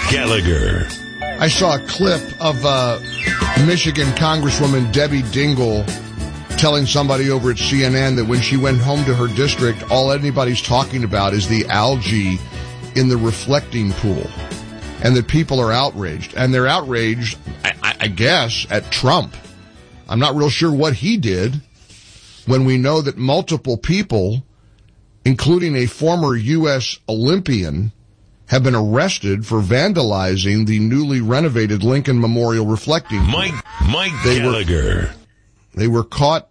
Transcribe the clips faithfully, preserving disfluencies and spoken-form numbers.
Gallagher. I saw a clip of uh, Michigan Congresswoman Debbie Dingell telling somebody over at C N N that when she went home to her district, all anybody's talking about is the algae in the reflecting pool, and that people are outraged. And they're outraged, I, I guess, at Trump. I'm not real sure what he did when we know that multiple people, including a former U S Olympian, have been arrested for vandalizing the newly renovated Lincoln Memorial reflecting pool. Mike, Mike they Gallagher. Were, they were caught.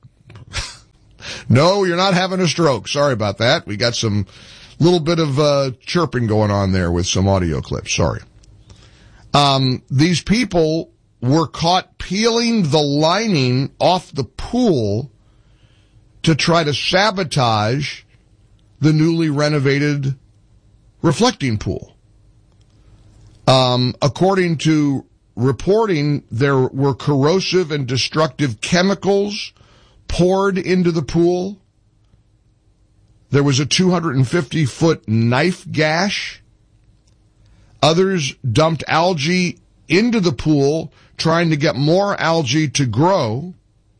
No, you're not having a stroke. Sorry about that. We got some little bit of uh, chirping going on there with some audio clips. Sorry. Um, these people were caught peeling the lining off the pool to try to sabotage the newly renovated reflecting pool. Um, according to reporting, there were corrosive and destructive chemicals poured into the pool. There was a two hundred fifty foot knife gash. Others dumped algae into the pool, trying to get more algae to grow.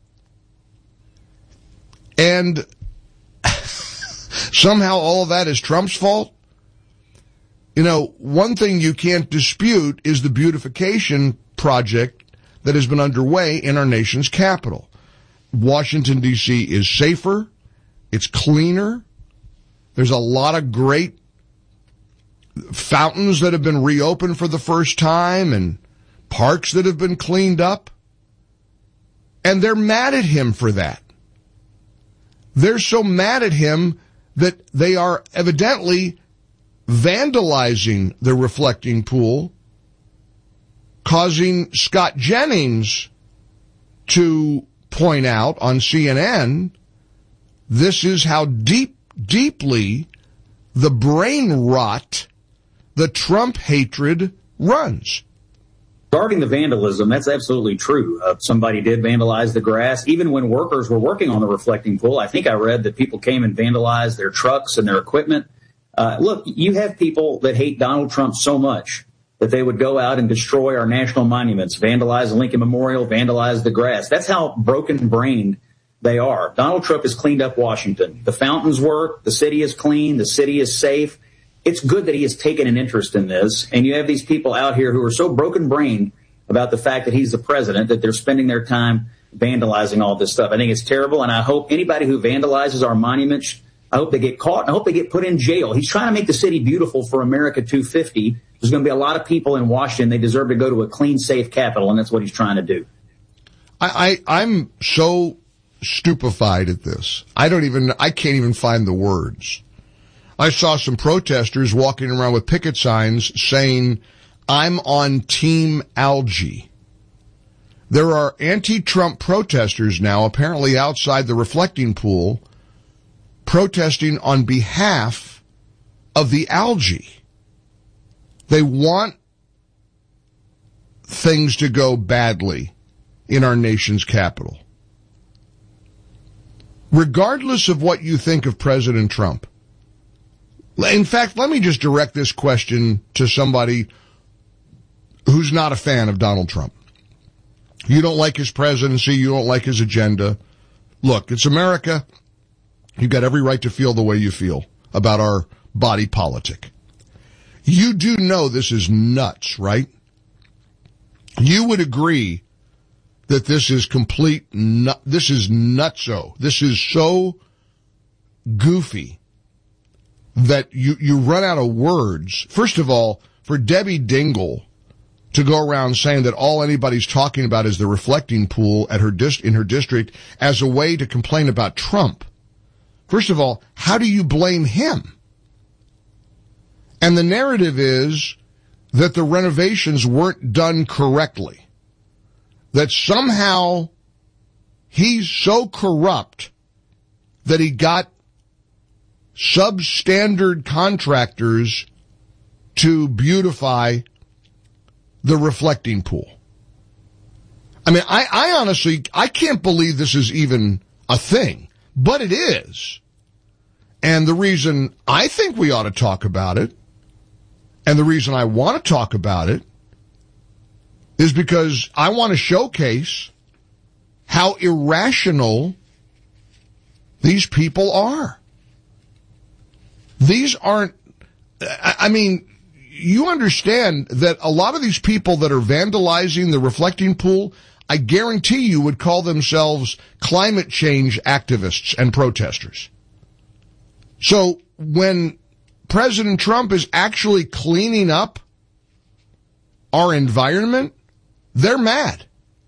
And somehow all of that is Trump's fault. You know, one thing you can't dispute is the beautification project that has been underway in our nation's capital. Washington, D C is safer. It's cleaner. There's a lot of great fountains that have been reopened for the first time and parks that have been cleaned up. And they're mad at him for that. They're so mad at him that they are evidently vandalizing the reflecting pool, causing Scott Jennings to point out on C N N, this is how deep, deeply the brain rot, the Trump hatred runs. Regarding the vandalism, that's absolutely true. Uh, somebody did vandalize the grass. Even when workers were working on the reflecting pool, I think I read that people came and vandalized their trucks and their equipment. Uh, look, you have people that hate Donald Trump so much that they would go out and destroy our national monuments, vandalize the Lincoln Memorial, vandalize the grass. That's how broken-brained they are. Donald Trump has cleaned up Washington. The fountains work. The city is clean. The city is safe. It's good that he has taken an interest in this. And you have these people out here who are so broken-brained about the fact that he's the president that they're spending their time vandalizing all this stuff. I think it's terrible, and I hope anybody who vandalizes our monuments, I hope they get caught, and I hope they get put in jail. He's trying to make the city beautiful for America two fifty. There's going to be a lot of people in Washington. They deserve to go to a clean, safe capital, and that's what he's trying to do. I, I, I'm so stupefied at this. I don't even, I can't even find the words. I saw some protesters walking around with picket signs saying, I'm on Team Algae. There are anti-Trump protesters now, apparently outside the reflecting pool, protesting on behalf of the algae. They want things to go badly in our nation's capital. Regardless of what you think of President Trump. In fact, let me just direct this question to somebody who's not a fan of Donald Trump. You don't like his presidency, you don't like his agenda. Look, it's America. You've got every right to feel the way you feel about our body politic. You do know this is nuts, right? You would agree that this is complete, nut, this is nutso. This is so goofy that you, you run out of words. First of all, for Debbie Dingell to go around saying that all anybody's talking about is the reflecting pool at her dis- in her district as a way to complain about Trump. First of all, how do you blame him? And the narrative is that the renovations weren't done correctly. That somehow he's so corrupt that he got substandard contractors to beautify the reflecting pool. I mean, I, I honestly, I can't believe this is even a thing, but it is. And the reason I think we ought to talk about it, And the reason I want to talk about it is because I want to showcase how irrational these people are. These aren't, I mean, you understand that a lot of these people that are vandalizing the reflecting pool, I guarantee you would call themselves climate change activists and protesters. So when President Trump is actually cleaning up our environment, they're mad.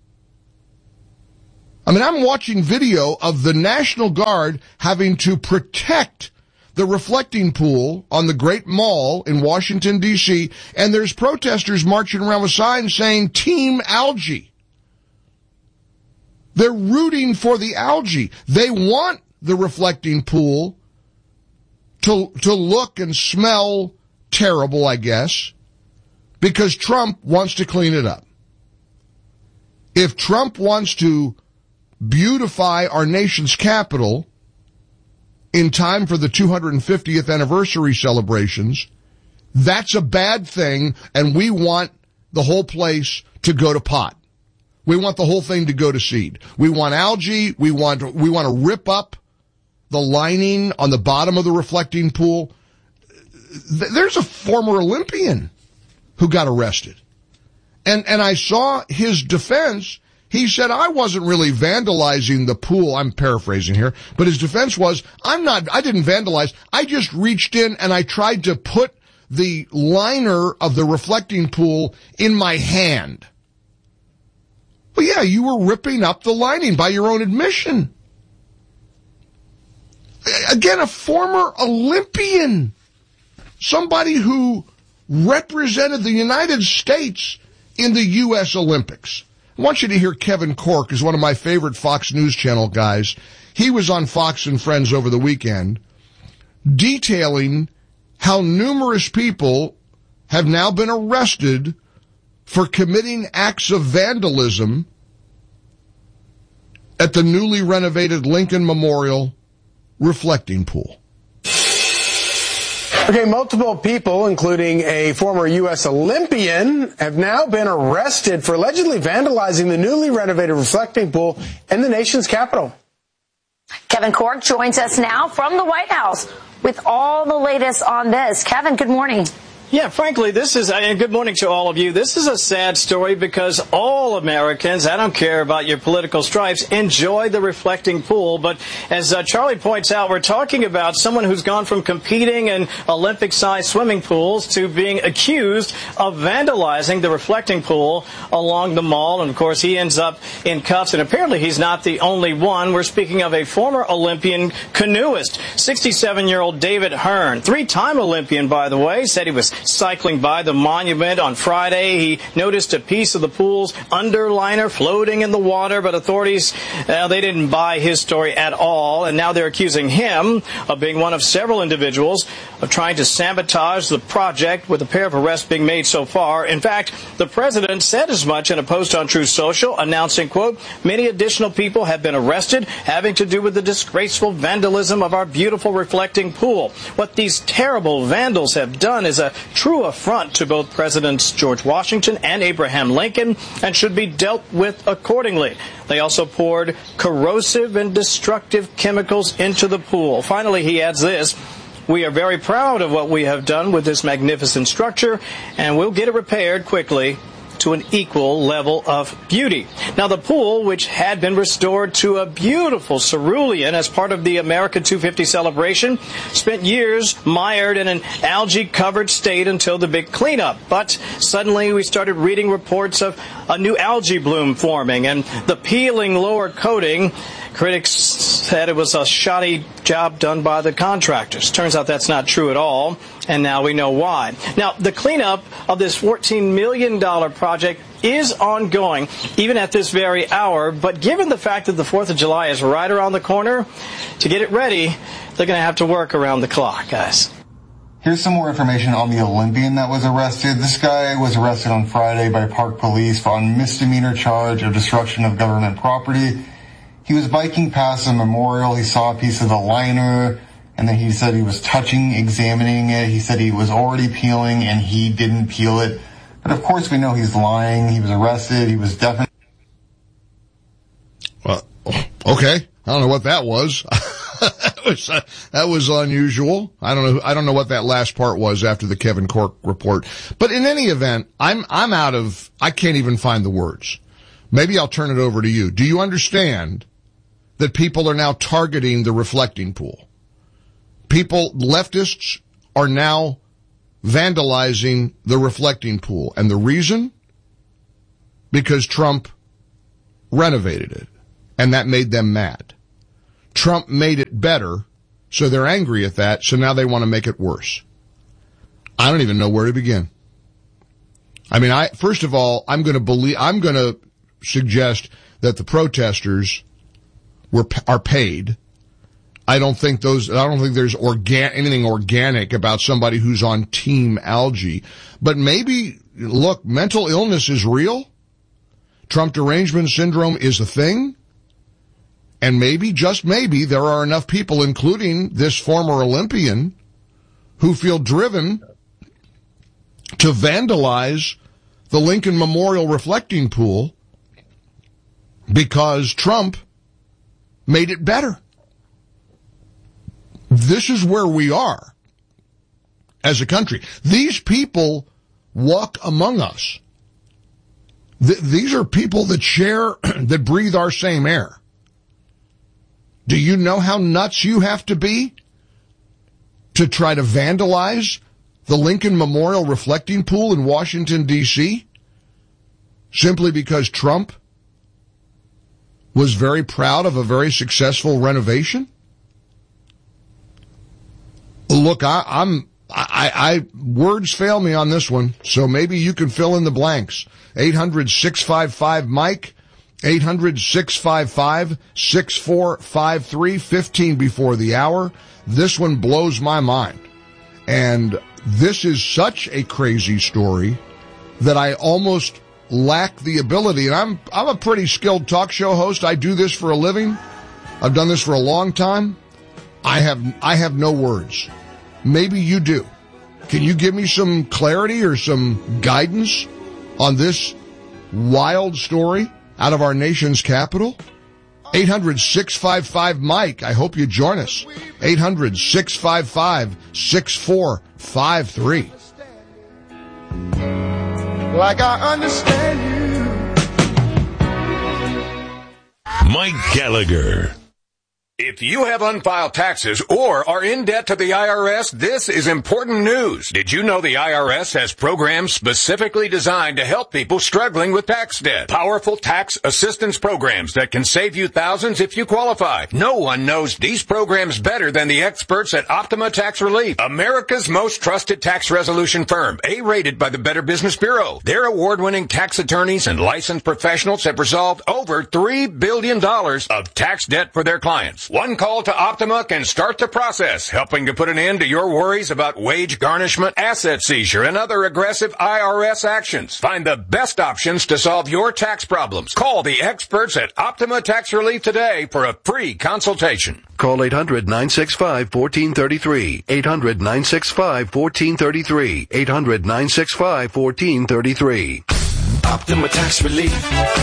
I mean, I'm watching video of the National Guard having to protect the reflecting pool on the Great Mall in Washington, D C, and there's protesters marching around with signs saying Team Algae. They're rooting for the algae. They want the reflecting pool to to look and smell terrible, I guess, because Trump wants to clean it up. If Trump wants to beautify our nation's capital in time for the two hundred fiftieth anniversary celebrations, that's a bad thing, and we want the whole place to go to pot. We want the whole thing to go to seed. We want algae. We want we want to rip up the lining on the bottom of the reflecting pool. There's a former Olympian who got arrested. And and I saw his defense. He said, I wasn't really vandalizing the pool. I'm paraphrasing here, but his defense was, I'm not, I didn't vandalize. I just reached in and I tried to put the liner of the reflecting pool in my hand. Well, yeah, you were ripping up the lining by your own admission. Again, a former Olympian, somebody who represented the United States in the U S Olympics. I want you to hear Kevin Corke, who's one of my favorite Fox News Channel guys. He was on Fox and Friends over the weekend, detailing how numerous people have now been arrested for committing acts of vandalism at the newly renovated Lincoln Memorial reflecting pool. Okay, multiple people, including a former U S Olympian, have now been arrested for allegedly vandalizing the newly renovated reflecting pool in the nation's capital. Kevin Corke joins us now from the White House with all the latest on this. Kevin, good morning. Yeah, frankly, this is, and good morning to all of you. This is a sad story because all Americans, I don't care about your political stripes, enjoy the reflecting pool. But as uh, Charlie points out, we're talking about someone who's gone from competing in Olympic-sized swimming pools to being accused of vandalizing the reflecting pool along the mall. And, of course, he ends up in cuffs. And apparently he's not the only one. We're speaking of a former Olympian canoeist, sixty-seven-year-old David Hearn, three-time Olympian, by the way, said he was cycling by the monument on Friday. He noticed a piece of the pool's underliner floating in the water, but authorities, uh, they didn't buy his story at all, and now they're accusing him of being one of several individuals of trying to sabotage the project, with a pair of arrests being made so far. In fact, the president said as much in a post on Truth Social, announcing, quote, many additional people have been arrested having to do with the disgraceful vandalism of our beautiful reflecting pool. What these terrible vandals have done is a true affront to both Presidents George Washington and Abraham Lincoln, and should be dealt with accordingly. They also poured corrosive and destructive chemicals into the pool. Finally, he adds this: we are very proud of what we have done with this magnificent structure, and we'll get it repaired quickly to an equal level of beauty. Now, the pool, which had been restored to a beautiful cerulean as part of the America two fifty celebration, spent years mired in an algae-covered state until the big cleanup. But suddenly we started reading reports of a new algae bloom forming and the peeling lower coating. Critics said it was a shoddy job done by the contractors. Turns out that's not true at all, and now we know why. Now, the cleanup of this fourteen million dollars project is ongoing, even at this very hour, but given the fact that the fourth of July is right around the corner, to get it ready, they're going to have to work around the clock, guys. Here's some more information on the Olympian that was arrested. This guy was arrested on Friday by Park Police on misdemeanor charge of destruction of government property. He was biking past a memorial. He saw a piece of the liner, and then he said he was touching, examining it. He said he was already peeling, and he didn't peel it. But of course we know he's lying. He was arrested. He was definitely... Well, okay. I don't know what that was. that was uh, that was unusual. I don't know. I don't know what that last part was after the Kevin Corke report. But in any event, I'm I'm out of. I can't even find the words. Maybe I'll turn it over to you. Do you understand that people are now targeting the reflecting pool? People, leftists, are now vandalizing the reflecting pool, and the reason? Because Trump renovated it, and that made them mad. Trump made it better, so they're angry at that, so now they want to make it worse. I don't even know where to begin. I mean, I first of all, I'm going to believe, I'm going to suggest that the protesters were are paid. I don't think those, I don't think there's organ, anything organic about somebody who's on Team Algae. But maybe, look, mental illness is real. Trump derangement syndrome is a thing. And maybe, just maybe, there are enough people, including this former Olympian, who feel driven to vandalize the Lincoln Memorial reflecting pool because Trump made it better. This is where we are as a country. These people walk among us. Th- these are people that share, that breathe our same air. Do you know how nuts you have to be to try to vandalize the Lincoln Memorial reflecting pool in Washington, D C? Simply because Trump was very proud of a very successful renovation? Look, I, I'm, I, I, words fail me on this one, so maybe you can fill in the blanks. eight hundred, six five five, Mike. eight hundred, six five five, six four five three, fifteen before the hour. This one blows my mind. And this is such a crazy story that I almost lack the ability. And I'm, I'm a pretty skilled talk show host. I do this for a living. I've done this for a long time. I have, I have no words. Maybe you do. Can you give me some clarity or some guidance on this wild story out of our nation's capital? eight hundred, six five five, Mike. I hope you join us. eight hundred, six five five, six four five three. Like I understand you. Mike Gallagher. If you have unfiled taxes or are in debt to the I R S, this is important news. Did you know the I R S has programs specifically designed to help people struggling with tax debt? Powerful tax assistance programs that can save you thousands if you qualify. No one knows these programs better than the experts at Optima Tax Relief, America's most trusted tax resolution firm, A-rated by the Better Business Bureau. Their award-winning tax attorneys and licensed professionals have resolved over three billion dollars of tax debt for their clients. One call to Optima can start the process, helping to put an end to your worries about wage garnishment, asset seizure, and other aggressive I R S actions. Find the best options to solve your tax problems. Call the experts at Optima Tax Relief today for a free consultation. Call eight hundred, nine six five, one four three three. eight hundred, nine six five, one four three three. eight hundred, nine six five, one four three three. Optima Tax Relief.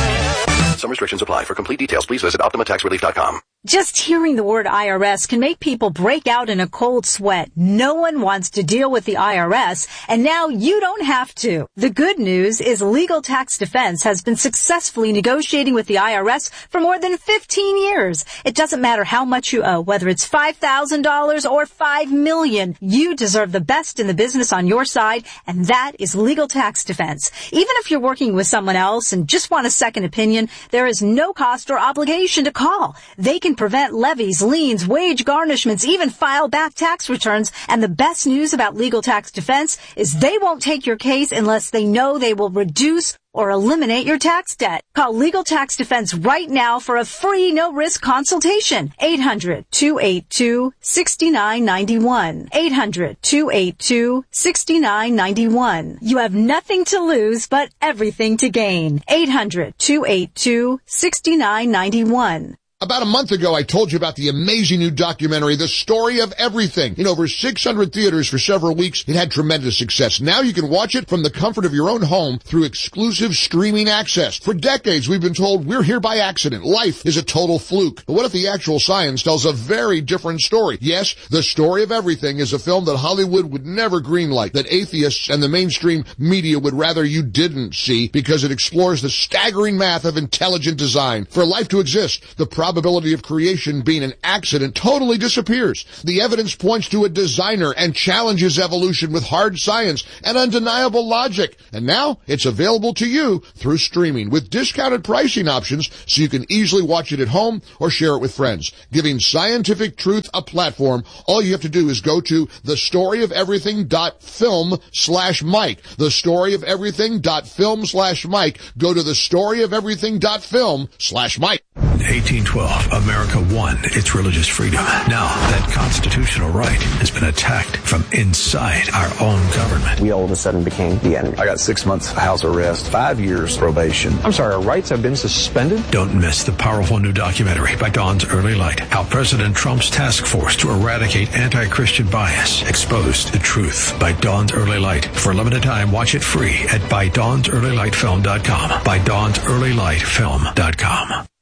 Some restrictions apply. For complete details, please visit optima tax relief dot com. Just hearing the word I R S can make people break out in a cold sweat. No one wants to deal with the I R S, and now you don't have to. The good news is Legal Tax Defense has been successfully negotiating with the I R S for more than fifteen years. It doesn't matter how much you owe, whether it's five thousand dollars or five million dollars. You deserve the best in the business on your side, and that is Legal Tax Defense. Even if you're working with someone else and just want a second opinion, there is no cost or obligation to call. They can prevent levies, liens, wage garnishments, even file back tax returns. And the best news about Legal Tax Defense is they won't take your case unless they know they will reduce or eliminate your tax debt. Call Legal Tax Defense right now for a free no-risk consultation. eight hundred, two eight two, six nine nine one. eight hundred, two eight two, six nine nine one. You have nothing to lose but everything to gain. eight hundred, two eight two, six nine nine one. About a month ago, I told you about the amazing new documentary, The Story of Everything. In over six hundred theaters for several weeks, it had tremendous success. Now you can watch it from the comfort of your own home through exclusive streaming access. For decades, we've been told we're here by accident. Life is a total fluke. But what if the actual science tells a very different story? Yes, The Story of Everything is a film that Hollywood would never greenlight, that atheists and the mainstream media would rather you didn't see, because it explores the staggering math of intelligent design. For life to exist, the probability of creation being an accident totally disappears. The evidence points to a designer and challenges evolution with hard science and undeniable logic. And now it's available to you through streaming with discounted pricing options so you can easily watch it at home or share it with friends. Giving scientific truth a platform, all you have to do is go to thestoryofeverything.film slash Mike. Thestoryofeverything.film slash Mike. Go to thestoryofeverything.film slash Mike. eighteen twelve, America won its religious freedom. Now that constitutional right has been attacked from inside our own government. We all of a sudden became the enemy. I got six months house arrest, five years probation. I'm sorry, our rights have been suspended? Don't miss the powerful new documentary by Dawn's Early Light, how President Trump's task force to eradicate anti-Christian bias exposed the truth, by Dawn's Early Light. For a limited time, watch it free at by dawns early light film dot com. by dawns early light film dot com.